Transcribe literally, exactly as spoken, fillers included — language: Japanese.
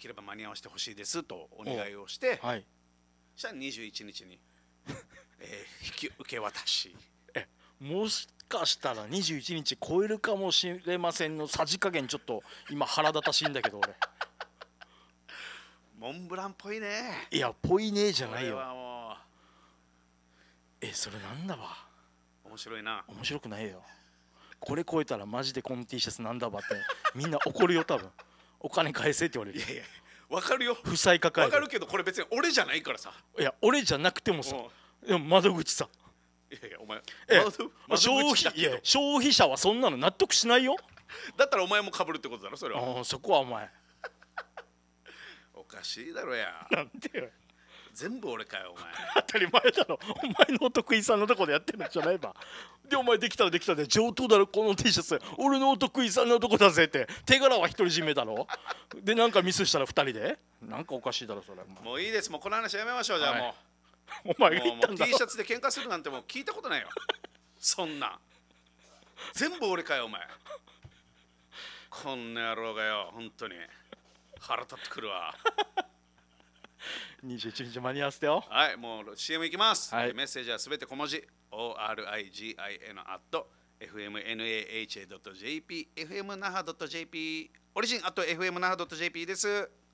きれば間に合わせてほしいですとお願いをして、 はい、 そしたらにじゅういちにちに、えー、引き受け渡し。 えもしかしたらにじゅういちにち超えるかもしれませんのさじ加減ちょっと今腹立たしいんだけど俺モンブランっぽいね。 いやぽいねえじゃないこれよ。 はもえそれなんだわ。 う面白いな。 面白くないよ。これ超えたらマジでこの T シャツなんだわってみんな怒るよ多分。お金返せって言われる。 いやいやわかるよ。 負債抱える。 わかるけどこれ別に俺じゃないからさ。 いや俺じゃなくてもさ、 うんでも窓口さ、 いやいやお前え窓窓消口だけど費いや消費者はそんなの納得しないよ。 だったらお前も被るってことだろそれは。 あそこはお前おかしいだろや。 なんでよ。 全部俺かよお前。 当たり前だろ。お前のお得意さんのとこでやってるんじゃないば。でお前できたらできたで上等だろこの T シャツ俺のお得意さんのとこだぜって手柄は独り占めだろ。でなんかミスしたらふたりでなんかおかしいだろそれ。 もういいですもうこの話やめましょうじゃあもう。 お前がもうもう言ったんだ T ろ。 シャツで喧嘩するなんてもう聞いたことないよそんなん全部俺かよお前。こんな野郎がよ本当に腹立ってくるわにじゅういちにち間に合わせてよ。 はいもう シーエム いきます、 はい、 メッセージはすべて小文字 オーアールアイジーアイエヌ アット エフエムナハ ドット ジェーピー エフエムナハ ドット ジェーピー オリジン アット エフエムナハ ドット ジェーピー です。